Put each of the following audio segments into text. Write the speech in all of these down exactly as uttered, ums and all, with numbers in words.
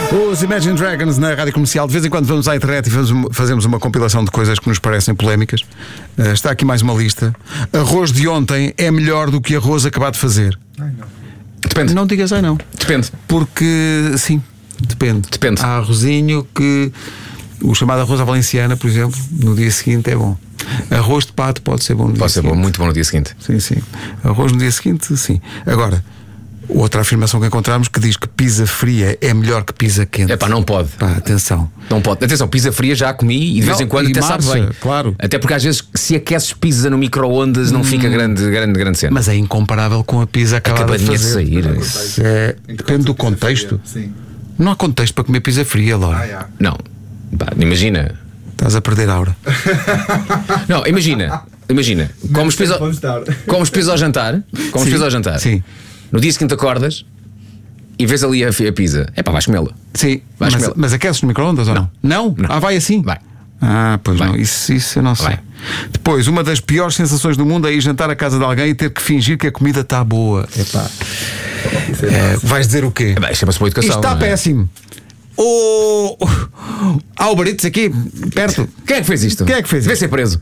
Os Imagine Dragons na Rádio Comercial. De vez em quando vamos à internet e fazemos, fazemos uma compilação de coisas que nos parecem polémicas. uh, Está aqui mais uma lista. Arroz de ontem é melhor do que arroz acabado de fazer. Ai, não. Depende. Não digas ai não. Depende. Porque, sim, depende. Depende. Há arrozinho que o chamado arroz à valenciana, por exemplo, no dia seguinte é bom. Arroz de pato pode ser bom no dia Pode ser seguinte. bom, muito bom no dia seguinte. Sim, sim. Arroz no dia seguinte, sim. Agora, outra afirmação que encontramos que diz que pizza fria é melhor que pizza quente. É pá, não pode. Pá, atenção. Não pode. Atenção, pizza fria já comi e de vez Não, em quando e até marcha, sabe bem. claro. Até porque às vezes se aqueces pizza no micro-ondas não fica grande, grande, grande cena. Mas é incomparável com a pizza acabada de Acabadinha de fazer. sair. Isso é- Depende do contexto. Sim. Não há contexto para comer pizza fria, Laura. Ah, yeah. Não. Pá, imagina. Estás a perder a aura. Não, imagina. Imagina. Comes pizza, Pode estar. comes pizza ao jantar. Comes Sim, pizza ao jantar. sim. No dia seguinte acordas e vês ali a, a pizza. É pá, vais comê-la. Sim, Vais mas, comê-la. mas aqueces no micro-ondas ou não? Não? Não. Ah, vai assim? Vai. Ah, pois Vai. não, isso, isso eu não sei. Vai. Depois, uma das piores sensações do mundo é ir jantar à casa de alguém e ter que fingir que a comida está boa. Epá. Isso é É, fácil. vais dizer o quê? É, bem, chama-se boa educação. Isto está não é? péssimo. Oh, há o Baritos aqui, perto. Quem é que fez isto? Quem é que fez Devia isto? ser preso.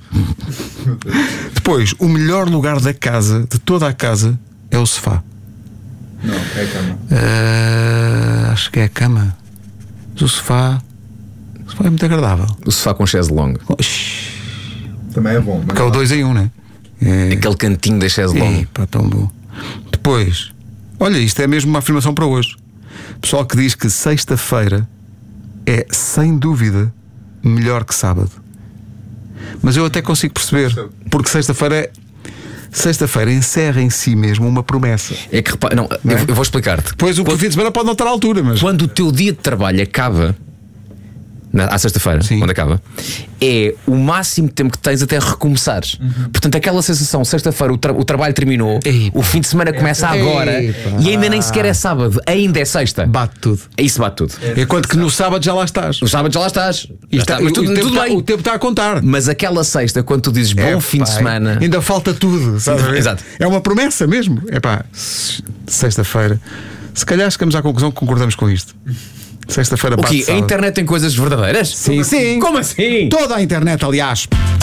Depois, o melhor lugar da casa, de toda a casa, é o sofá. Não, é a cama. Ah, acho que é a cama. Mas o sofá. O sofá é muito agradável. O sofá com chaise longue. Também é bom. Mas Que é o dois em um, né? É. Aquele cantinho da chaise longue. Ih, pá, tão bom. Depois, olha, isto é mesmo uma afirmação para hoje. Pessoal que diz que sexta-feira é, sem dúvida, melhor que sábado. Mas eu até consigo perceber, porque sexta-feira é. Sexta-feira encerra em si mesmo uma promessa. É que repara, não, Não é? eu, eu vou explicar-te. Depois o Quando- fim de semana pode não estar à altura, mas. Quando o teu dia de trabalho acaba na, à sexta-feira, Sim. quando acaba, é o máximo de tempo que tens até recomeçares. Portanto, aquela sensação, sexta-feira o, tra- o trabalho terminou, Ei, o fim de semana começa agora Ei, pá. e ainda nem sequer é sábado, ainda é sexta. Bate tudo. Isso bate tudo. Enquanto que no sábado já lá estás. No sábado já lá estás. Já E está, está- mas o, tudo, tempo tudo está, bem. o tempo está a contar. Mas aquela sexta, quando tu dizes bom É, fim pá, de semana. ainda falta tudo, sabes? a ver? Exato. É uma promessa mesmo. É pá, sexta-feira. Se calhar chegamos à conclusão que concordamos com isto. Sexta-feira O bate quê? A sábado. internet tem coisas verdadeiras? Sim, sim. Como assim? Toda a internet, aliás.